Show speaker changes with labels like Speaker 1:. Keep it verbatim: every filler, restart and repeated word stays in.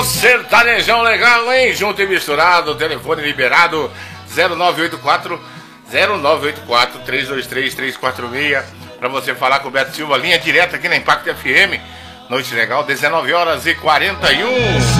Speaker 1: um sertanejão legal, hein? Junto e misturado, telefone liberado zero nove oito quatro zero nove oito quatro três dois três três quatro seis para você falar com o Beto Silva, linha direta aqui na Impact F M. Noite legal, dezenove horas e quarenta e um.